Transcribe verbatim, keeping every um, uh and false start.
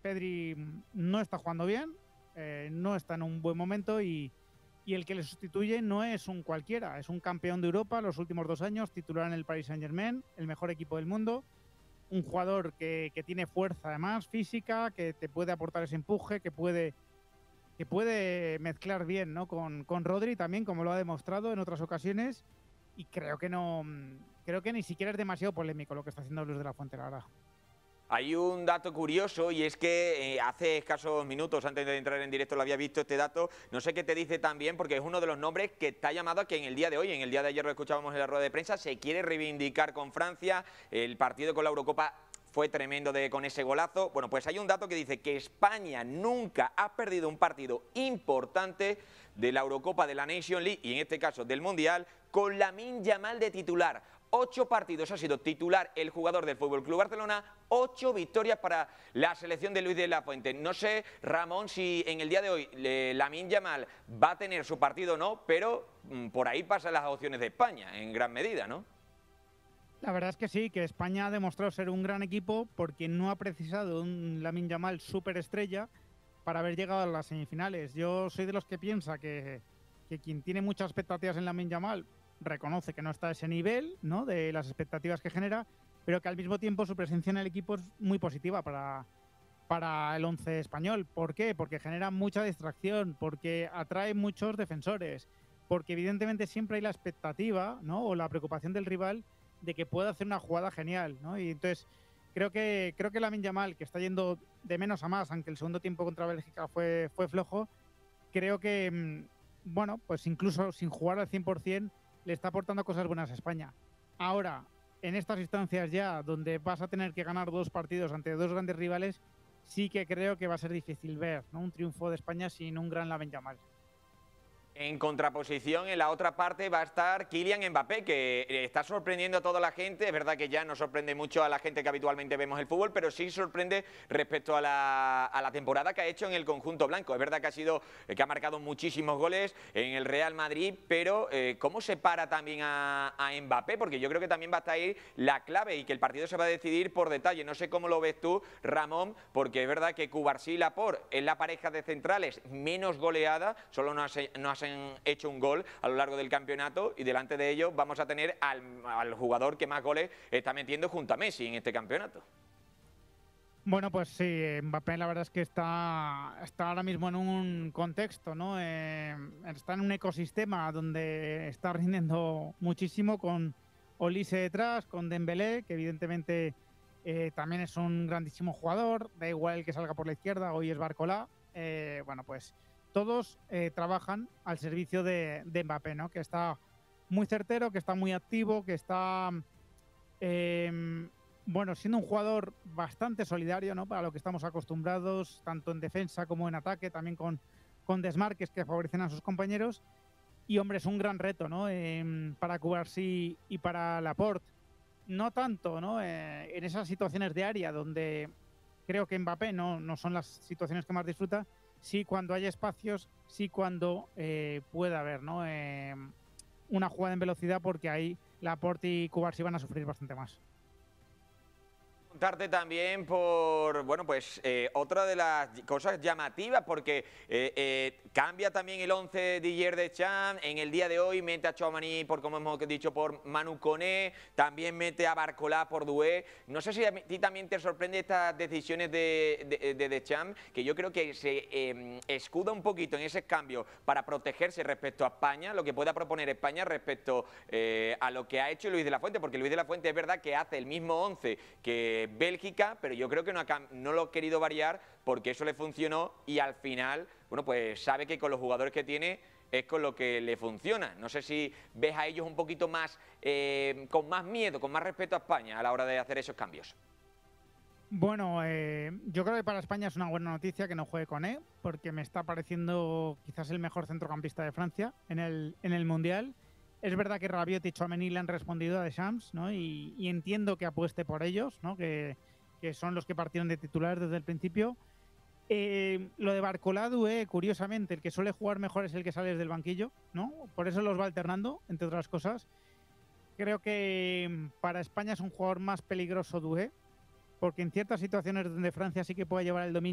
Pedri no está jugando bien, eh, no está en un buen momento y, y el que le sustituye no es un cualquiera, es un campeón de Europa los últimos dos años, titular en el Paris Saint-Germain, el mejor equipo del mundo, un jugador que, que tiene fuerza además, física, que te puede aportar ese empuje, que puede, que puede mezclar bien, ¿no? con, con Rodri también, como lo ha demostrado en otras ocasiones, y creo que no, creo que ni siquiera es demasiado polémico lo que está haciendo Luis de la Fuente, la verdad. Hay un dato curioso y es que eh, hace escasos minutos, antes de entrar en directo, lo había visto este dato. No sé qué te dice también, porque es uno de los nombres que está llamado a que en el día de hoy, en el día de ayer lo escuchábamos en la rueda de prensa, se quiere reivindicar con Francia. El partido con la Eurocopa fue tremendo de, con ese golazo. Bueno, pues hay un dato que dice que España nunca ha perdido un partido importante de la Eurocopa, de la Nation League y en este caso del Mundial, con Lamine Yamal de titular. Ocho partidos ha sido titular el jugador del F C Barcelona, ocho victorias para la selección de Luis de la Fuente. No sé, Ramón, si en el día de hoy eh, Lamine Yamal va a tener su partido o no, pero mm, por ahí pasan las opciones de España, en gran medida, ¿no? La verdad es que sí, que España ha demostrado ser un gran equipo porque no ha precisado un Lamine Yamal superestrella para haber llegado a las semifinales. Yo soy de los que piensa que, que quien tiene muchas expectativas en Lamine Yamal reconoce que no está a ese nivel, ¿no?, de las expectativas que genera, pero que al mismo tiempo su presencia en el equipo es muy positiva para, para el once español. ¿Por qué? Porque genera mucha distracción, porque atrae muchos defensores, porque evidentemente siempre hay la expectativa, ¿no?, o la preocupación del rival de que pueda hacer una jugada genial, ¿no? Y entonces creo que creo que Lamine Yamal, que está yendo de menos a más, aunque el segundo tiempo contra Bélgica fue, fue flojo, creo que, bueno, pues incluso sin jugar al cien por cien le está aportando cosas buenas a España. Ahora, en estas instancias ya, donde vas a tener que ganar dos partidos ante dos grandes rivales, sí que creo que va a ser difícil ver, ¿no?, un triunfo de España sin un gran Lamine Yamal. En contraposición, en la otra parte va a estar Kylian Mbappé, que está sorprendiendo a toda la gente. Es verdad que ya no sorprende mucho a la gente que habitualmente vemos el fútbol, pero sí sorprende respecto a la, a la temporada que ha hecho en el conjunto blanco. Es verdad que ha sido, que ha marcado muchísimos goles en el Real Madrid, pero eh, ¿cómo se para también a, a Mbappé? Porque yo creo que también va a estar ahí la clave y que el partido se va a decidir por detalle. No sé cómo lo ves tú, Ramón, porque es verdad que Cubarsí y Laporte es la pareja de centrales menos goleada, solo no hace, no hace hecho un gol a lo largo del campeonato y delante de ellos vamos a tener al, al jugador que más goles está metiendo junto a Messi en este campeonato. Bueno, pues sí, Mbappé la verdad es que está, está ahora mismo en un contexto, ¿no? Eh, está en un ecosistema donde está rindiendo muchísimo con Olise detrás, con Dembélé, que evidentemente eh, también es un grandísimo jugador, da igual el que salga por la izquierda, hoy es Barcola. Eh, bueno, pues todos eh, trabajan al servicio de, de Mbappé, ¿no?, que está muy certero, que está muy activo, que está, eh, bueno, siendo un jugador bastante solidario, ¿no?, para lo que estamos acostumbrados, tanto en defensa como en ataque, también con, con desmarques que favorecen a sus compañeros. Y, hombre, es un gran reto, ¿no?, eh, para Cubarsí y para Laporte. No tanto, ¿no?, eh, en esas situaciones de área donde creo que Mbappé no, no son las situaciones que más disfruta, sí cuando hay espacios, sí cuando eh, pueda haber, ¿no?, eh, una jugada en velocidad, porque ahí Laporte y Cubarsí van a sufrir bastante más. Preguntarte también por, bueno, pues eh, otra de las cosas llamativas, porque eh, eh, cambia también el once de Didier Deschamps. En el día de hoy mete a Tchouaméni, por como hemos dicho, por Manu Koné, también mete a Barcola por Doué. No sé si a ti también te sorprende estas decisiones de, de, de Deschamps, que yo creo que se eh, escuda un poquito en ese cambio para protegerse respecto a España, lo que pueda proponer España respecto eh, a lo que ha hecho Luis de la Fuente, porque Luis de la Fuente es verdad que hace el mismo once que Bélgica, pero yo creo que no, ha, no lo ha querido variar porque eso le funcionó y al final, bueno, pues sabe que con los jugadores que tiene es con lo que le funciona. No sé si ves a ellos un poquito más, eh, con más miedo, con más respeto a España a la hora de hacer esos cambios. Bueno, eh, yo creo que para España es una buena noticia que no juegue Koné, porque me está pareciendo quizás el mejor centrocampista de Francia en el, en el Mundial. Es verdad que Rabiot y Tchouaméni le han respondido a Deschamps, ¿no? Y, y entiendo que apueste por ellos, ¿no?, que, que son los que partieron de titulares desde el principio. Eh, lo de Barcola, Doué, curiosamente, el que suele jugar mejor es el que sale desde el banquillo, ¿no? Por eso los va alternando, entre otras cosas. Creo que para España es un jugador más peligroso Doué, porque en ciertas situaciones donde Francia sí que puede llevar el dominio